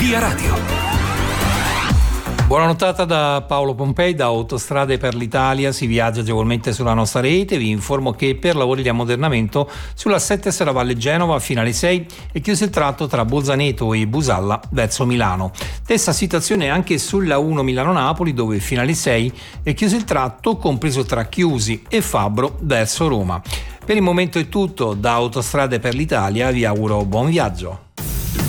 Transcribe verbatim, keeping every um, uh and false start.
Via Radio. Buona nottata da Paolo Pompei. Da Autostrade per l'Italia si viaggia agevolmente sulla nostra rete. Vi informo che per lavori di ammodernamento sulla sette Serravalle Genova fino alle sei è chiuso il tratto tra Bolzaneto e Busalla verso Milano. Stessa situazione anche sulla uno Milano-Napoli, dove fino alle sei è chiuso il tratto compreso tra Chiusi e Fabbro verso Roma. Per il momento è tutto. Da Autostrade per l'Italia vi auguro buon viaggio.